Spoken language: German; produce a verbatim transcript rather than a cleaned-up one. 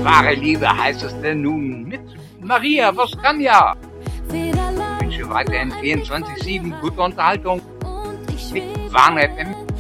Wahre Liebe heißt es denn nun mit Maria Voskania. Ich wünsche weiterhin vierundzwanzig sieben gute Unterhaltung mit Warn F M.